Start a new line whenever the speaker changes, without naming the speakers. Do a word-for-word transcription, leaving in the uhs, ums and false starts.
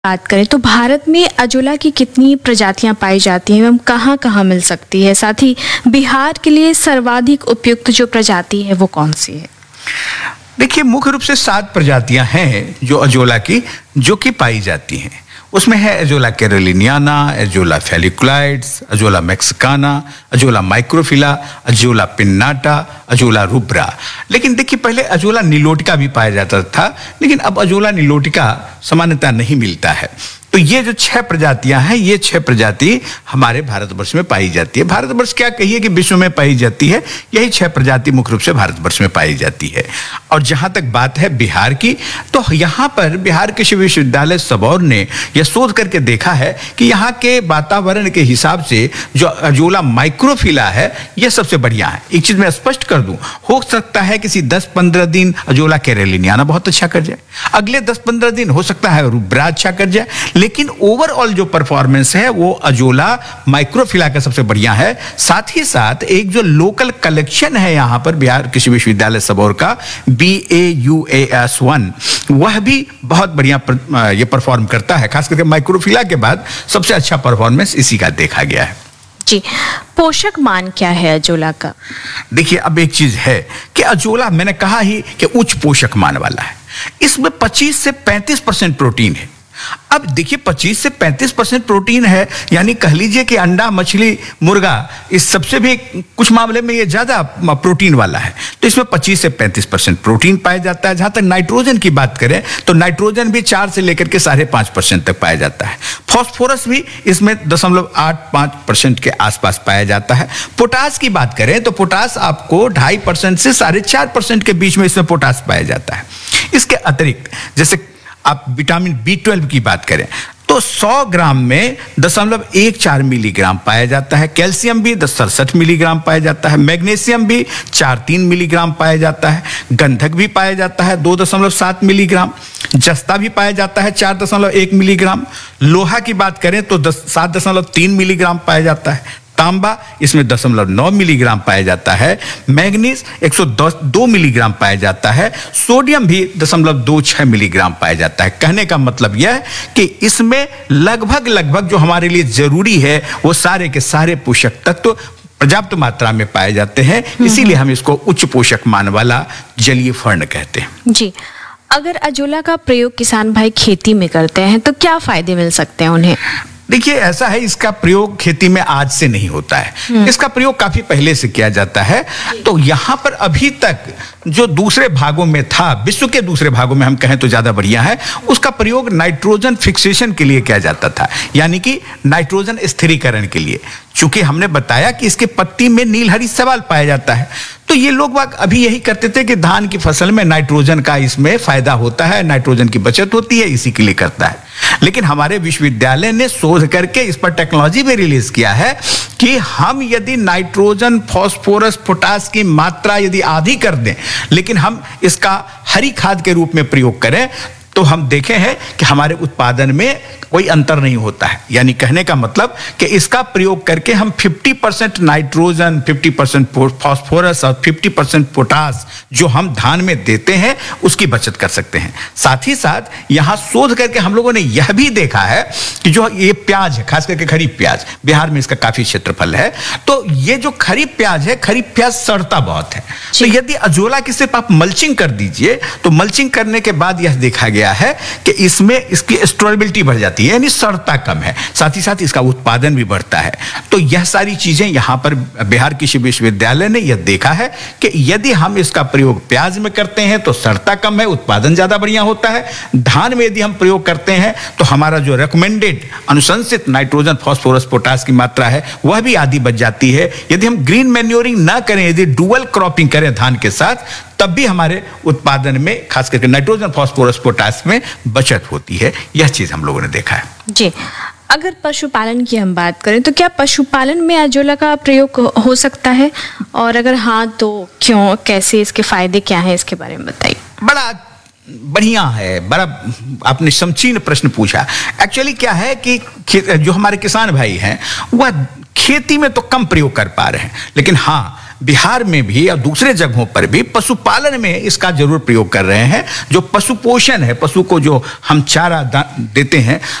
बात करें तो भारत में अजोला की कितनी प्रजातियां पाई जाती हैं एवं कहाँ कहाँ मिल सकती है? साथ ही बिहार के लिए सर्वाधिक उपयुक्त जो प्रजाति है वो कौन सी है?
देखिए, मुख्य रूप से सात प्रजातियां हैं जो अजोला की जो कि पाई जाती हैं। उसमें है azolla कैरोलिनियाना, azolla फेलिकुलाइड्स, azolla Mexicana, azolla माइक्रोफिला, azolla pinnata, azolla rubra. लेकिन देखिए, पहले अजोला निलोटिका भी पाया जाता था, लेकिन अब अजोला निलोटिका सामान्यतः नहीं मिलता है। तो ये जो छह प्रजातियां हैं, ये छह प्रजाति हमारे भारतवर्ष में पाई जाती है। भारतवर्ष क्या कहिए कि विश्व में पाई जाती है, यही छह प्रजाति मुख्य रूप से भारतवर्ष में पाई जाती है। और जहां तक बात है बिहार की, तो यहां पर बिहार कृषि विश्वविद्यालय सबौर ने यह शोध करके देखा है कि यहाँ के वातावरण के हिसाब से जो अजोला माइक्रोफिला है, यह सबसे बढ़िया है। एक चीज मैं स्पष्ट कर दूं, हो सकता है किसी दस पंद्रह दिन अजोला कैरोलिनियाना बहुत अच्छा कर जाए, अगले दस पंद्रह दिन हो सकता है रुब्रा अच्छा कर जाए, लेकिन ओवरऑल जो परफॉर्मेंस है वो अजोला माइक्रोफिला का सबसे बढ़िया है। साथ ही साथ एक जो लोकल कलेक्शन है यहां पर बिहार कृषि विश्वविद्यालय सबौर का B A U A S one, वह भी बहुत बढ़िया पर, ये परफॉर्म करता है। खास करके माइक्रोफिला के बाद सबसे अच्छा परफॉर्मेंस इसी का देखा गया है।
जी, पोषक मान क्या है अजोला का?
देखिए, अब एक चीज है कि अजोला मैंने कहा ही कि उच्च पोषक मान वाला है। इसमें पच्चीस से पैंतीस परसेंट प्रोटीन है। अब देखिए, पच्चीस से पैंतीस परसेंट प्रोटीन है, यानी कह लीजिए कि अंडा, मछली, मुर्गा, इस सबसे भी कुछ मामले में ये ज्यादा प्रोटीन वाला है। तो इसमें पच्चीस से पैंतीस परसेंट प्रोटीन पाया जाता है। जहां तक नाइट्रोजन की बात करें तो नाइट्रोजन भी चार से लेकर के साढ़े पांच परसेंट तक पाया जाता है। फॉस्फोरस भी इसमें दशमलव आठ पांच परसेंट के आसपास पाया जाता है। पोटास की बात करें तो पोटास आपको ढाई परसेंट से साढ़े चार परसेंट के बीच में इसमें पोटास पाया जाता है। इसके अतिरिक्त जैसे आप विटामिन बी ट्वेल्व की बात करें तो सौ ग्राम में दशमलव एक चार मिलीग्राम पाया जाता है। कैल्शियम भी दस सड़सठ मिलीग्राम पाया जाता है। मैग्नीशियम भी चार तीन मिलीग्राम पाया जाता है। गंधक भी पाया जाता है दो दशमलव सात मिलीग्राम। जस्ता भी पाया जाता है चार दशमलव एक मिलीग्राम। लोहा की बात करें तो दस सात दशमलव तीन मिलीग्राम पाया जाता है। तांबा इसमें दशमलव नौ मिलीग्राम पाया जाता है। मैग्नीज एक सौ दो मिलीग्राम पाया जाता है। सोडियम भी दशमलव दो छह मिलीग्राम पाया जाता है। कहने का मतलब यह है कि इसमें लगभग लगभग जो हमारे लिए जरूरी है वो सारे के सारे पोषक तत्व पर्याप्त मात्रा में पाए जाते हैं। इसीलिए हम इसको उच्च पोषक मान वाला जलीय फर्ण कहते हैं।
जी, अगर अजोला का प्रयोग किसान भाई खेती में करते हैं तो क्या फायदे मिल सकते हैं उन्हें?
देखिए, ऐसा है, इसका प्रयोग खेती में आज से नहीं होता है। इसका प्रयोग काफी पहले से किया जाता है। तो यहां पर अभी तक जो दूसरे भागों में था, विश्व के दूसरे भागों में हम कहें तो ज्यादा बढ़िया है, उसका प्रयोग नाइट्रोजन फिक्सेशन के लिए किया जाता था, यानी कि नाइट्रोजन स्थिरीकरण के लिए। चूंकि हमने बताया कि इसके पत्ती में नीलहरी शैवाल पाया जाता है, तो ये लोग बाग अभी यही करते थे कि धान की फसल में नाइट्रोजन का इसमें फायदा होता है, नाइट्रोजन की बचत होती है, इसी के लिए करता है। लेकिन हमारे विश्वविद्यालय ने शोध करके इस पर टेक्नोलॉजी भी रिलीज किया है कि हम यदि नाइट्रोजन, फास्फोरस, पोटास की मात्रा यदि आधी कर दें, लेकिन हम इसका हरी खाद के रूप में प्रयोग करें, तो हम देखे हैं कि हमारे उत्पादन में कोई अंतर नहीं होता है। यानी कहने का मतलब कि इसका प्रयोग करके हम पचास परसेंट नाइट्रोजन, पचास परसेंट फास्फोरस और पचास परसेंट पोटास जो हम धान में देते हैं उसकी बचत कर सकते हैं। साथ ही साथ यहां शोध करके हम लोगों ने यह भी देखा है कि जो ये प्याज है, खास करके खरीफ प्याज, बिहार में इसका काफी क्षेत्रफल है, तो ये जो खरीफ प्याज है, खरीफ प्याज सड़ता बहुत है। तो यदि अजोला की सिर्फ आप मल्चिंग कर दीजिए तो मल्चिंग करने के बाद यह देखा गया है कि इसमें इसकी स्टोरेबिलिटी बढ़ जाती है, यानी सड़ता कम है। साथ ही साथ इसका उत्पादन भी बढ़ता है। तो यह सारी चीजें यहां पर बिहार कृषि विश्वविद्यालय ने यह देखा है कि यदि हम इसका प्रयोग प्याज में करते हैं तो सड़ता कम है, उत्पादन ज्यादा बढ़िया होता है। धान में यदि हम प्रयोग करते हैं तो हमारा जो रिकमेंडेड अनुशंसित नाइट्रोजन, फास्फोरस, पोटास की मात्रा है वह भी आधी बच जाती है। यदि हम ग्रीन मैन्योरिंग ना करें, यदि डुअल क्रॉपिंग करें धान के साथ, तब भी हमारे उत्पादन में खास करके नाइट्रोजन, फास्फोरस, पोटास में बचत होती है। यह चीज हम लोगों ने देखा है।
जी, अगर पशुपालन की हम बात करें तो क्या पशुपालन में अजोला का प्रयोग हो सकता है, और अगर हाँ तो क्यों, कैसे, इसके फायदे क्या हैं, इसके बारे में बताइए।
बड़ा बढ़िया है, बड़ा आपने समचीन प्रश्न पूछा। एक्चुअली क्या है कि जो हमारे किसान भाई हैं वह खेती में तो कम प्रयोग कर पा रहे हैं, लेकिन हाँ बिहार में भी या दूसरे जगहों पर भी पशुपालन में इसका जरूर प्रयोग कर रहे हैं। जो पशु पोषण है, पशु को जो हम चारा देते हैं